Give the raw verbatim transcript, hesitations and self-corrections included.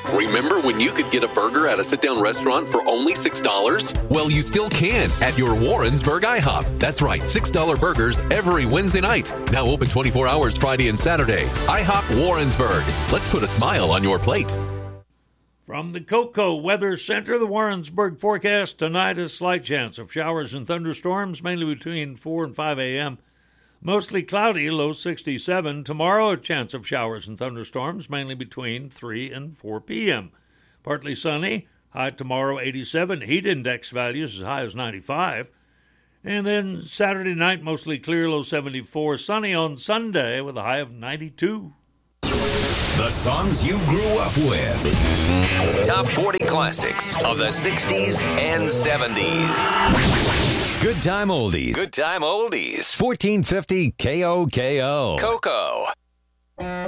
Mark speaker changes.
Speaker 1: Remember when you could get a burger at a sit-down restaurant for only six dollars? Well, you still can at your Warrensburg IHOP. That's right, six dollar burgers every Wednesday night. Now open twenty-four hours Friday and Saturday. IHOP Warrensburg. Let's put a smile on your plate.
Speaker 2: From the Cocoa Weather Center, the Warrensburg forecast tonight, a slight chance of showers and thunderstorms, mainly between four and five a.m. Mostly cloudy, low sixty-seven. Tomorrow, a chance of showers and thunderstorms, mainly between three and four p.m. Partly sunny, high tomorrow eighty-seven. Heat index values as high as ninety-five. And then Saturday night, mostly clear, low seventy-four. Sunny on Sunday with a high of ninety-two.
Speaker 3: The songs you grew up with.
Speaker 4: Top forty classics of the sixties and seventies.
Speaker 3: Good time oldies.
Speaker 4: Good time oldies.
Speaker 3: fourteen fifty K O K O.
Speaker 4: Cocoa.